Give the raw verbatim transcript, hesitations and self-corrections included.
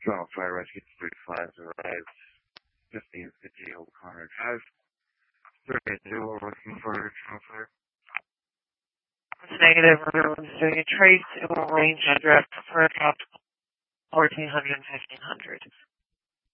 South Fire Rescue three five arrived fifteen fifty O'Connor Drive. thirty we're looking for a transfer. Negative, we're doing a trace. It will range address for about fourteen hundred and fifteen hundred.